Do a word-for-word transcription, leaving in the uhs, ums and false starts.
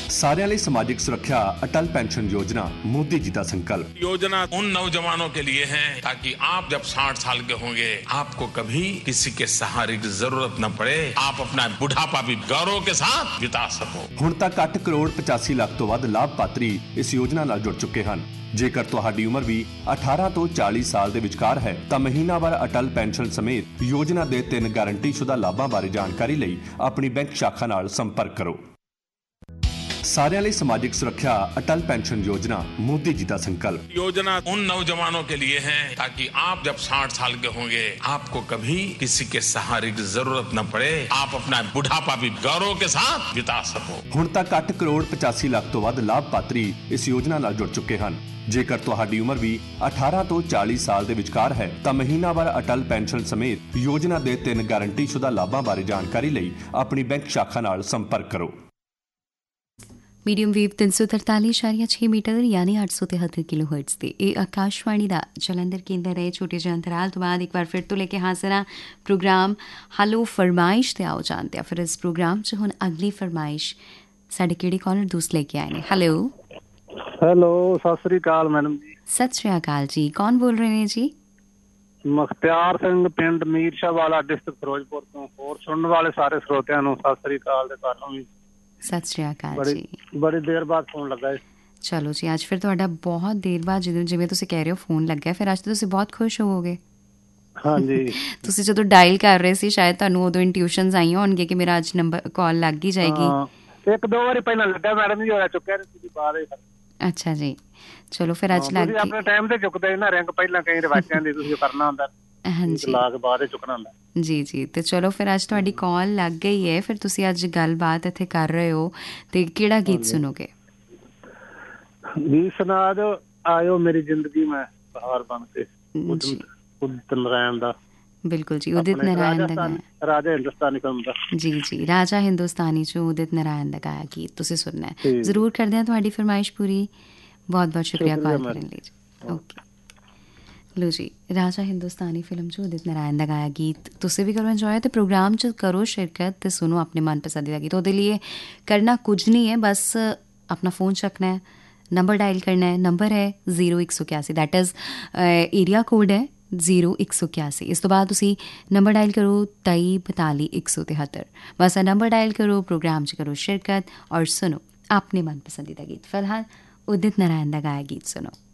सारिਆਂ ਲਈ ਸਮਾਜਿਕ सुरक्षा अटल पेंशन योजना मोदी जी का संकल्प। योजना उन नौजवानों के लिए है ताकि आप जब साठ साल के होंगे आपको कभी किसी के सहारे की जरूरत न पड़े, आप अपना बुढ़ापा भी गौरव के साथ बिता सको। ਹੁਣ तक ਅੱਠ ਕਰੋੜ ਪਚਾਸੀ ਲੱਖ ਤੋਂ ਵੱਧ ਲਾਭਪਾਤਰੀ ਇਸ ਯੋਜਨਾ ਨਾਲ ਜੁੜ ਚੁੱਕੇ ਹਨ। ਜੇਕਰ ਤੁਹਾਡੀ ਉਮਰ ਵੀ ਅਠਾਰਾਂ ਤੋਂ ਚਾਲੀ ਸਾਲ ਦੇ ਵਿਚਕਾਰ ਹੈ ਤਾਂ ਮਹੀਨਾਵਾਰ ਅਟਲ ਪੈਨਸ਼ਨ ਸਮੇਤ ਯੋਜਨਾ ਦੇ ਤਿੰਨ ਗਾਰੰਟੀਸ਼ੁਦਾ ਲਾਭਾਂ ਬਾਰੇ ਜਾਣਕਾਰੀ ਲਈ ਆਪਣੀ ਬੈਂਕ ਸ਼ਾਖਾ ਨਾਲ ਸੰਪਰਕ ਕਰੋ। सारिਆਂ ਲਈ ਸਮਾਜਿਕ सुरक्षा अटल पेंशन योजना मोदी जी का संकल्प। योजना उन नौजवानों के लिए है ताकि आप जब साठ साल के होंगे आपको कभी किसी के सहारे की जरूरत न पड़े, आप अपना बुढ़ापा भी गौरव के साथ बिता सको। ਹੁਣ तक ਅੱਠ ਕਰੋੜ ਪਚਾਸੀ ਲੱਖ ਤੋਂ ਵੱਧ ਲਾਭਪਾਤਰੀ ਇਸ ਯੋਜਨਾ ਨਾਲ ਜੁੜ ਚੁੱਕੇ ਹਨ। ਜੇਕਰ ਤੁਹਾਡੀ ਉਮਰ ਵੀ ਅਠਾਰਾਂ ਤੋਂ ਚਾਲੀ ਸਾਲ ਦੇ ਵਿਚਕਾਰ ਹੈ ਤਾਂ ਮਹੀਨਾਵਾਰ ਅਟਲ ਪੈਨਸ਼ਨ ਸਮੇਤ ਯੋਜਨਾ ਦੇ ਤਿੰਨ ਗਾਰੰਟੀਸ਼ੁਦਾ ਲਾਭਾਂ ਬਾਰੇ ਜਾਣਕਾਰੀ ਲਈ ਆਪਣੀ ਬੈਂਕ ਸ਼ਾਖਾ ਨਾਲ ਸੰਪਰਕ ਕਰੋ। ਮੀਡੀਅਮ ਵੇਵ ਤਿੰਨ ਸੌ ਤਰਤਾਲੀ ਇਸ਼ਾਰੀਆ ਛੇ ਮੀਟਰ ਯਾਨੀ ਅੱਠ ਸੌ ਤਿਹੱਤਰ ਕਿਲੋ ਹਰਟਜ਼ ਤੇ ਇਹ ਆਕਾਸ਼ਵਾਣੀ ਦਾ ਜਲੰਧਰ ਕੇਂਦਰ ਹੈ। ਛੋਟੇ ਜਿਹੇ ਅੰਤਰਾਲ ਤੋਂ ਬਾਅਦ ਇੱਕ ਵਾਰ ਫਿਰ ਤੋਂ ਲੈ ਕੇ ਹਾਜ਼ਰ ਹਾਂ ਪ੍ਰੋਗਰਾਮ ਹਲੋ ਫਰਮਾਇਸ਼ ਤੇ ਆਓ ਜਾਣਦੇ ਹਾਂ ਫਿਰ ਇਸ ਪ੍ਰੋਗਰਾਮ 'ਚ ਹੁਣ ਅਗਲੀ ਫਰਮਾਇਸ਼ ਸਾਡੇ ਕਿਹੜੇ ਕਾਲਰ ਦੋਸਤ ਲੈ ਕੇ ਆਏ ਨੇ। ਹੈਲੋ ਹੈਲੋ ਸਤਿ ਸ੍ਰੀ ਅਕਾਲ ਮੈਡਮ ਜੀ। ਸਤਿ ਸ੍ਰੀ ਅਕਾਲ ਜੀ, ਕੌਣ ਬੋਲ ਰਹੇ ਨੇ ਜੀ? ਮੁਖਤਿਆਰ ਸਿੰਘ ਪਿੰਡ ਮੀਰ ਸ਼ਾਹ ਵਾਲਾ ਡਿਸਟ੍ਰਿਕਟ ਫਿਰੋਜ਼ਪੁਰ ਤੋਂ। ਹੋਰ ਸੁਣਨ ਵਾਲੇ ਸਾਰੇ ਸਰੋਤਿਆਂ ਨੂੰ ਸਤਿ ਸ੍ਰੀ ਅਕਾਲ ਤੇ ਤੁਹਾਨੂੰ ਵੀ ਸਤਿ ਸ੍ਰੀ ਅਕਾਲ ਜੀ। ਬੜੀ ਦੇਰ ਬਾਅਦ ਫੋਨ ਲੱਗਾ। ਚਲੋ ਜੀ, ਅੱਜ ਫਿਰ ਤੁਹਾਡਾ ਬਹੁਤ ਦੇਰ ਬਾਅਦ ਜਦੋਂ ਜਿਵੇਂ ਤੁਸੀਂ ਕਹਿ ਰਹੇ ਹੋ ਫੋਨ ਲੱਗਾ, ਫਿਰ ਅੱਜ ਤੁਸੀਂ ਬਹੁਤ ਖੁਸ਼ ਹੋਵੋਗੇ। ਹਾਂਜੀ ਤੁਸੀਂ ਜਦੋਂ ਡਾਇਲ ਕਰ ਰਹੇ ਸੀ ਸ਼ਾਇਦ ਤੁਹਾਨੂੰ ਉਦੋਂ ਇੰਟਿਊਸ਼ਨਸ ਆਈਆਂ ਹੋਣਗੀਆਂ ਕਿ ਮੇਰਾ ਅੱਜ ਨੰਬਰ ਕਾਲ ਲੱਗ ਹੀ ਜਾਏਗੀ। ਇੱਕ ਦੋ ਵਾਰੀ ਪਹਿਲਾਂ ਲੱਗਾ ਮੈਡਮ ਜੀ, ਹੋਇਆ ਚੁੱਕਿਆ ਨਹੀਂ ਬਾਅਦ। ਅੱਛਾ ਜੀ, ਚਲੋ ਫਿਰ ਅੱਜ ਲੱਗ ਗਈ। ਆਪਣੇ ਟਾਈਮ ਤੇ ਚੁੱਕਦੇ ਨਾ ਰਿੰਗ ਪਹਿਲਾਂ ਕਈ ਰਿਵਾਜਾਂ ਦੀ ਤੁਸੀਂ ਕਰਨਾ ਹੁੰਦਾ। ਹਾਂਜੀ ਲਾਗ ਬਾਅਦ ਚੁੱਕਣਾ ਹੁੰਦਾ। ਜੀ ਜੀ ਤੇ ਚਲੋ ਫਿਰ ਅੱਜ ਤੁਹਾਡੀ ਕਾਲ ਲੱਗ ਗਈ ਹੈ। ਫਿਰ ਤੁਸੀਂ ਅੱਜ ਗੱਲਬਾਤ ਇੱਥੇ ਕਰ ਰਹੇ ਹੋ ਤੇ ਕਿਹੜਾ ਗੀਤ ਸੁਣੋਗੇ? ਗੀਤ ਸੁਣਾ ਦਿਓ ਆਇਓ ਮੇਰੀ ਜ਼ਿੰਦਗੀ ਮੈਂ ਬਹਾਰ ਬਣ ਕੇ, ਉਦਿਤ ਨਾਰਾਇਣ ਦਾ। ਬਿਲਕੁਲ ਜੀ, ਉਦਿਤ ਨਾਰਾਇਣ ਦਾ ਗਾਇਆ ਰਾਜਾ ਹਿੰਦੁਸਤਾਨੀ ਫਿਲਮ ਦਾ। ਜੀ ਜੀ ਰਾਜਾ ਹਿੰਦੁਸਤਾਨੀ ਚੋਂ ਉਦਿਤ ਨਾਰਾਇਣ ਦਾ ਗਾਇਆ ਗੀਤ ਤੁਸੀਂ ਸੁਣਨਾ ਹੈ। ਜ਼ਰੂਰ ਕਰਦੇ ਹਾਂ ਤੁਹਾਡੀ ਫਰਮਾਇਸ਼ ਪੂਰੀ। ਬਹੁਤ ਬਹੁਤ ਸ਼ੁਕਰੀਆ ਕਾਲ ਕਰਨ ਲਈ ਜੀ। ਓਕੇ ਲੋ ਜੀ, ਰਾਜਾ ਹਿੰਦੁਸਤਾਨੀ ਫਿਲਮ 'ਚ ਉਦਿਤ ਨਾਰਾਇਣ ਦਾ ਗਾਇਆ ਗੀਤ ਤੁਸੀਂ ਵੀ ਕਰੋ ਇੰਜੋਏ ਅਤੇ ਪ੍ਰੋਗਰਾਮ 'ਚ ਕਰੋ ਸ਼ਿਰਕਤ ਅਤੇ ਸੁਣੋ ਆਪਣੇ ਮਨਪਸੰਦੀ ਦਾ ਗੀਤ। ਉਹਦੇ ਲਈ ਕਰਨਾ ਕੁਝ ਨਹੀਂ ਹੈ, ਬਸ ਆਪਣਾ ਫ਼ੋਨ ਚੱਕਣਾ ਹੈ, ਨੰਬਰ ਡਾਇਲ ਕਰਨਾ ਹੈ। ਨੰਬਰ ਹੈ ਜ਼ੀਰੋ ਇੱਕ ਸੌ ਇਕਿਆਸੀ, ਦੈਟ ਇਜ਼ ਏਰੀਆ ਕੋਡ ਹੈ ਜ਼ੀਰੋ ਇੱਕ ਸੌ ਇਕਿਆਸੀ। ਇਸ ਤੋਂ ਬਾਅਦ ਤੁਸੀਂ ਨੰਬਰ ਡਾਇਲ ਕਰੋ ਤੇਈ ਬਤਾਲੀ ਇੱਕ ਸੌ ਤਿਹੱਤਰ। ਬਸ ਇਹ ਨੰਬਰ ਡਾਇਲ ਕਰੋ, ਪ੍ਰੋਗਰਾਮ 'ਚ ਕਰੋ ਸ਼ਿਰਕਤ ਔਰ ਸੁਣੋ ਆਪਣੇ ਮਨਪਸੰਦੀ ਦਾ ਗੀਤ। ਫਿਲਹਾਲ ਉਦਿਤ ਨਾਰਾਇਣ ਦਾ ਗਾਇਆ ਗੀਤ ਸੁਣੋ।